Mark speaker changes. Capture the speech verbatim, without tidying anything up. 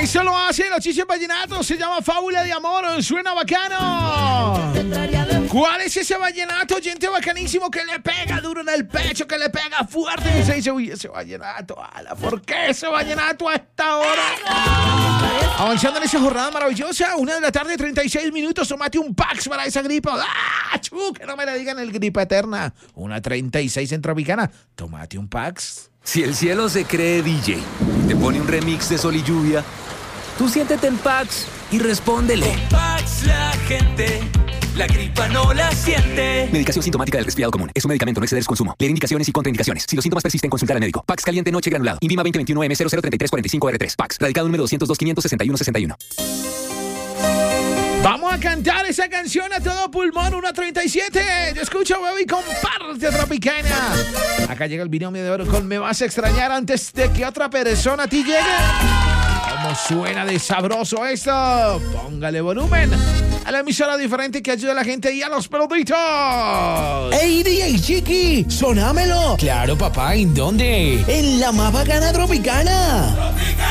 Speaker 1: Eso lo hace los chiches vallenatos. Se llama Fábula de Amor. Suena bacano. ¿Cuál es ese vallenato, gente, bacanísimo, que le pega duro en el pecho, que le pega fuerte? Y se dice, uy, ese vallenato, ala, ¿por qué ese vallenato a esta hora? Avanzando en esa jornada maravillosa, una de la tarde, treinta y seis minutos. Tómate un Pax para esa gripa. ¡Ah, chu! Que no me le digan el gripa eterna. Una treinta y seis en Tropicana. Tómate un Pax.
Speaker 2: Si el cielo se cree D J y te pone un remix de Sol y Lluvia, tú siéntete en Pax y respóndele.
Speaker 3: Con Pax la gente, la gripa no la siente.
Speaker 2: Medicación sintomática del resfriado común. Es un medicamento, no exceder su consumo. Leer indicaciones y contraindicaciones. Si los síntomas persisten, consultar al médico. Pax caliente noche granulado. Invima veinte veintiuno M cero cero treinta y tres cuarenta y cinco R tres. Pax. Radicado número doscientos dos, quinientos sesenta y uno sesenta y uno.
Speaker 1: Vamos a cantar esa canción a todo pulmón. Una treinta y siete. Yo escucho, baby, comparte Tropicana. Acá llega el binomio de oro con Me Vas a Extrañar antes de que otra persona a ti llegue. ¿Cómo suena de sabroso esto? Póngale volumen a la emisora diferente que ayuda a la gente y a los pelotitos.
Speaker 4: ¡Ey, D J Chiqui! ¡Sonámelo! Claro, papá, ¿en dónde? En la más bacana Tropicana.